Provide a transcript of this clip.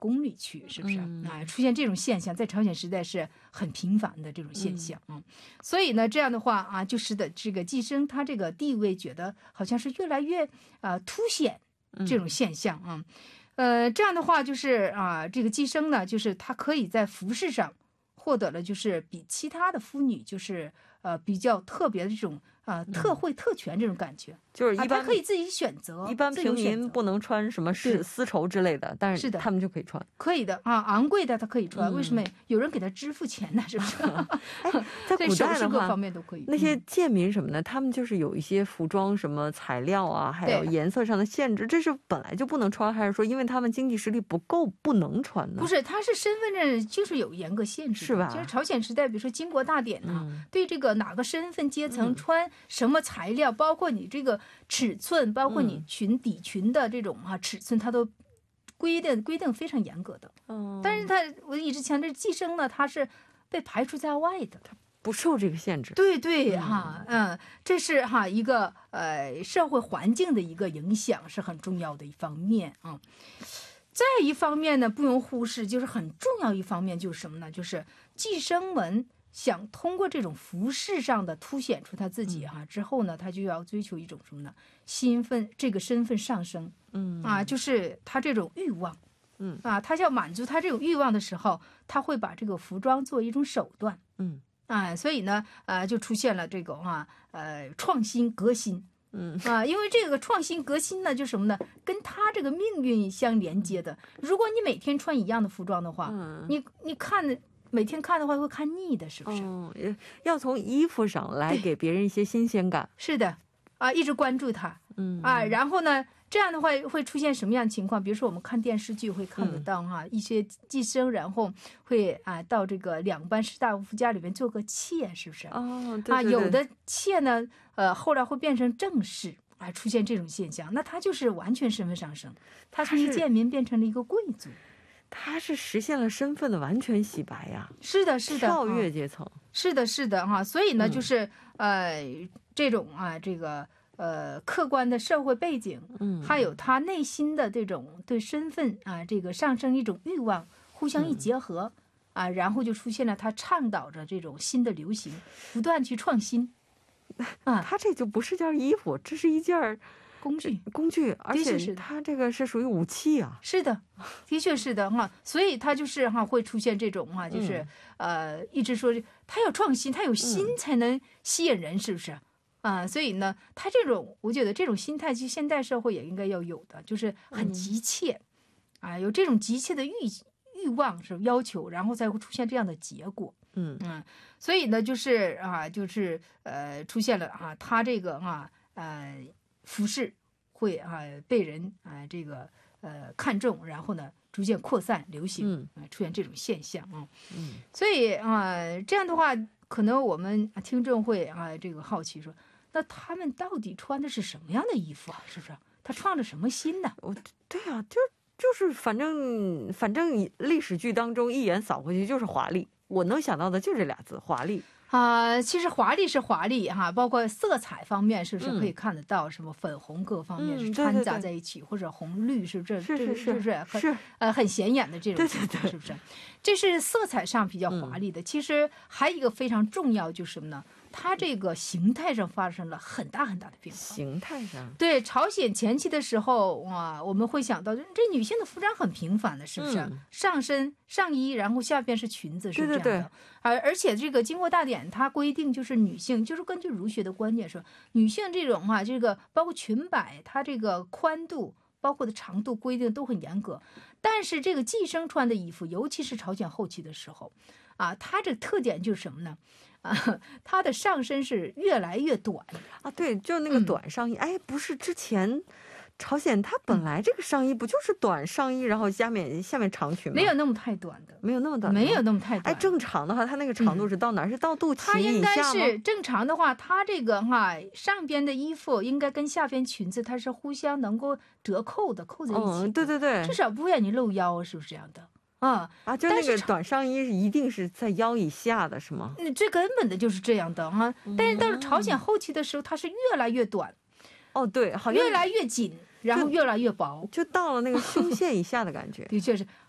宫里去，是不是？出现这种现象，在朝鲜时代是很频繁的这种现象所以呢，这样的话就使得这个寄生他这个地位觉得好像是越来越凸显这种现象这样的话就是这个寄生呢，就是他可以在服饰上获得了就是比其他的妇女就是比较特别的这种特惠特权这种感觉， 就是一般他可以自己选择， 一般平民不能穿什么丝绸之类的，但是他们就可以穿， 可以的昂贵的他可以穿。为什么？有人给他支付钱呢，是不是？ 在古代的话， 各方面都可以。 那些贱民什么的，他们就是有一些服装什么材料还有颜色上的限制，这是本来就不能穿，还是说因为他们经济实力不够不能穿呢？ 不是，他是身份证就是有严格限制的， 是吧？ 就是朝鲜时代，比如说经国大典对这个哪个身份阶层穿什么材料，包括你这个尺寸，包括你底裙的这种尺寸，它都规定非常严格的。但是我一直强调，寄生呢，它是被排除在外的，它不受这个限制。 对这是一个社会环境的一个影响，是很重要的一方面再一方面呢，不容忽视，就是很重要一方面就是什么呢？就是寄生们想通过这种服饰上的凸显出他自己之后呢，他就要追求一种什么呢？这个身份上升，就是他这种欲望，他要满足他这种欲望的时候，他会把这个服装作为一种手段，所以呢，就出现了这个创新革新。因为这个创新革新呢，就什么呢？跟他这个命运相连接的。如果你每天穿一样的服装的话，你每天看的话会看腻的，是不是？ 要从衣服上来给别人一些新鲜感。 是的，一直关注他，然后呢，这样的话会出现什么样的情况？比如说我们看电视剧会看得到一些寄生，然后会到这个两班士大夫家里面做个妾，是不是？ 对， 有的妾呢，后来会变成正室，出现这种现象，那他就是完全身份上升，他从一个贱民变成了一个贵族， 他是实现了身份的完全洗白呀。 是的， 跳跃阶层。 是的所以呢，就是这种这个客观的社会背景，还有他内心的这种对身份这个上升一种欲望，互相一结合然后就出现了他倡导着这种新的流行，不断去创新他这就不是件衣服，这是一件工具，而且它这个是属于武器啊。 是的，的确是的所以它就是会出现这种就是一直说它要创新，它有新才能吸引人，是不是所以呢，它这种我觉得这种心态，其实现代社会也应该要有的，就是很急切有这种急切的欲望是要求，然后才会出现这样的结果。所以呢，就是出现了他这个服饰会被人这个看重，然后呢逐渐扩散流行，出现这种现象所以这样的话，可能我们听众会这个好奇说，那他们到底穿的是什么样的衣服是不是？他创了什么新的？ 对啊，就是反正历史剧当中一眼扫过去就是华丽，我能想到的就这俩字，华丽。 其实华丽是华丽包括色彩方面是不是可以看得到什么粉红各方面是掺杂在一起，或者红绿是不是很显眼的这种情况，是不是？这是色彩上比较华丽的。其实还有一个非常重要就是什么呢？它这个形态上发生了很大很大的变化。 形态上， 对，朝鲜前期的时候我们会想到这女性的服装很平凡的，是不是？上身上衣，然后下边是裙子，是这样的。而且这个经国大典它规定，就是女性就是根据儒学的观点说，女性这种这个包括裙摆，它这个宽度包括的长度规定都很严格。但是这个寄生穿的衣服，尤其是朝鲜后期的时候它这个特点就是什么呢？它的上身是越来越短对，就那个短上衣。不是之前朝鲜它本来这个上衣不就是短上衣，然后下面长裙吗？ 没有那么太短的， 没有那么短， 没有那么太短。 正常的话，它那个长度是到哪？是到肚脐以下吗？它应该是正常的话，它这个上边的衣服应该跟下边裙子它是互相能够折扣的，扣在一起。 对， 至少不会让你露腰，是不是这样的？ 就那个短上衣一定是在腰以下的，是吗？ 最根本的就是这样的但是到了朝鲜后期的时候，它是越来越短。 对，好像越来越紧，然后越来越薄， 就到了那个胸线以下的感觉。 的确是，